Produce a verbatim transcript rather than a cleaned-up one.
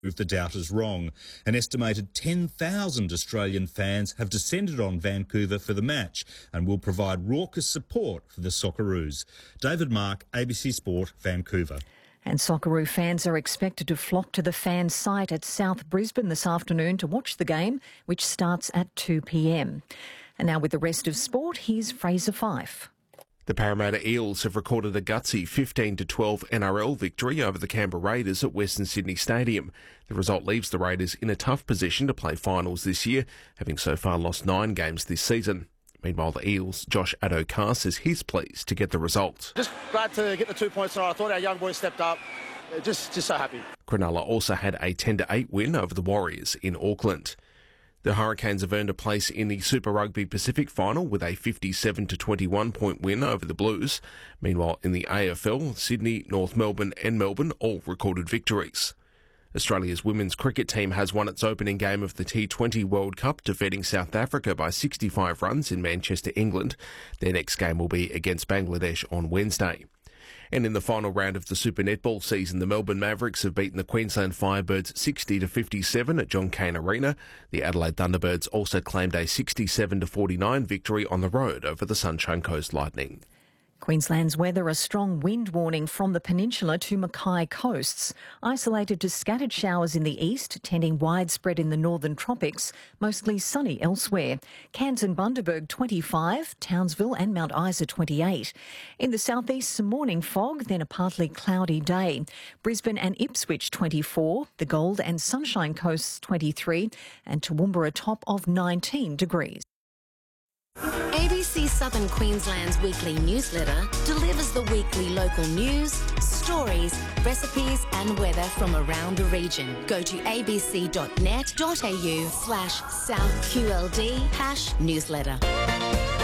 prove the doubters wrong. An estimated ten thousand Australian fans have descended on Vancouver for the match and will provide raucous support for the Socceroos. David Mark, A B C Sport, Vancouver. And Socceroo fans are expected to flock to the fan site at South Brisbane this afternoon to watch the game, which starts at two p m. And now with the rest of sport, here's Fraser Fife. The Parramatta Eels have recorded a gutsy fifteen to twelve N R L victory over the Canberra Raiders at Western Sydney Stadium. The result leaves the Raiders in a tough position to play finals this year, having so far lost nine games this season. Meanwhile, the Eels' Josh Addo-Carr says he's pleased to get the result. Just glad to get the two points tonight. I thought our young boys stepped up. Just, just so happy. Cronulla also had a ten to eight win over the Warriors in Auckland. The Hurricanes have earned a place in the Super Rugby Pacific final with a fifty-seven to twenty-one point win over the Blues. Meanwhile, in the A F L, Sydney, North Melbourne and Melbourne all recorded victories. Australia's women's cricket team has won its opening game of the T twenty World Cup, defeating South Africa by sixty-five runs in Manchester, England. Their next game will be against Bangladesh on Wednesday. And in the final round of the Super Netball season, the Melbourne Mavericks have beaten the Queensland Firebirds sixty to fifty-seven at John Cain Arena. The Adelaide Thunderbirds also claimed a sixty-seven to forty-nine victory on the road over the Sunshine Coast Lightning. Queensland's weather, a strong wind warning from the peninsula to Mackay coasts. Isolated to scattered showers in the east, tending widespread in the northern tropics, mostly sunny elsewhere. Cairns and Bundaberg twenty-five, Townsville and Mount Isa twenty-eight. In the southeast, some morning fog, then a partly cloudy day. Brisbane and Ipswich twenty-four, the Gold and Sunshine Coasts twenty-three, and Toowoomba a top of nineteen degrees. A B C Southern Queensland's weekly newsletter delivers the weekly local news, stories, recipes and weather from around the region. Go to abc dot net dot a u slash south Q L D hash newsletter.